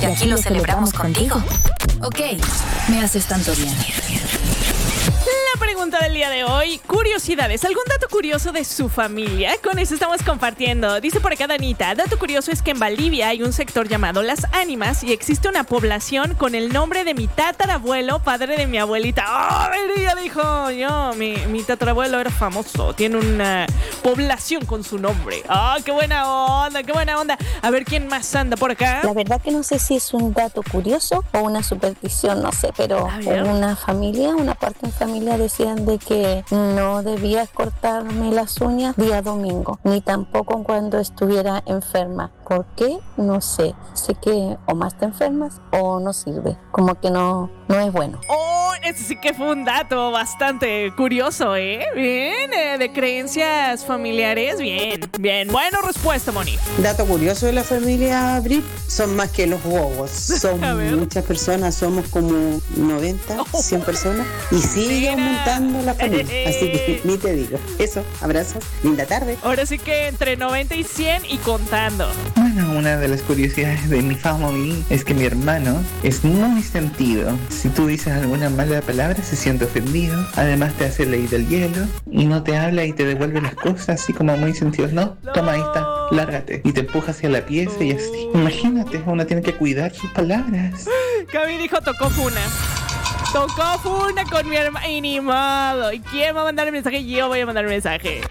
aquí lo celebramos contigo. Ok, me haces tanto bien. La pregunta del día de hoy, curiosidades, ¿algún dato curioso de su familia? Con eso estamos compartiendo. Dice por acá Danita, dato curioso es que en Valdivia hay un sector llamado Las Ánimas y existe una población con el nombre de mi tatarabuelo, padre de mi abuelita. ¡Oh, ella dijo! Mi tatarabuelo era famoso, tiene una población con su nombre. ¡Oh, qué buena onda, qué buena onda! A ver, ¿quién más anda por acá? La verdad que no sé si es un dato curioso o una superstición, no sé, pero una parte de familia decían de que no debía cortarme las uñas día domingo, ni tampoco cuando estuviera enferma. ¿Por qué? No sé. Sé que o más te enfermas o no sirve. Como que no es bueno. ¡Oh! Ese sí que fue un dato bastante curioso, ¿eh? Bien, de creencias familiares. Bien, bien. Buena respuesta, Moni. Dato curioso de la familia Brit, son más que los bobos. Son muchas personas, somos como 90, 100 personas. Y sigue aumentando la familia. Así que ni te digo. Eso, abrazos, linda tarde. Ahora sí que entre 90 y 100 y contando. Bueno, una de las curiosidades de mi family es que mi hermano es muy sentido. Si tú dices alguna mala palabra, se siente ofendido. Además te hace ley del hielo y no te habla y te devuelve las cosas así como muy sentidos. No, toma, ahí está, lárgate. Y te empuja hacia la pieza y así. Imagínate, uno tiene que cuidar sus palabras. Gaby dijo tocó funa. Tocó funa con mi hermano y ni modo. ¿Y quién va a mandar el mensaje? Yo voy a mandar el mensaje.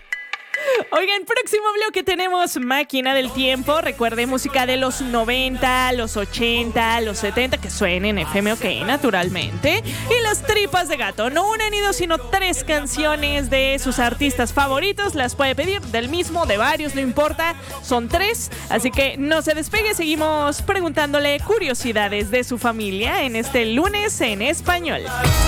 Oigan, próximo bloque tenemos Máquina del Tiempo. Recuerde, música de los 90, los 80, los 70 que suenen FM OK, naturalmente. Y las tripas de gato. No una ni dos, sino 3 canciones de sus artistas favoritos. Las puede pedir del mismo, de varios, no importa. Son 3, así que no se despegue. Seguimos preguntándole curiosidades de su familia en este lunes en español.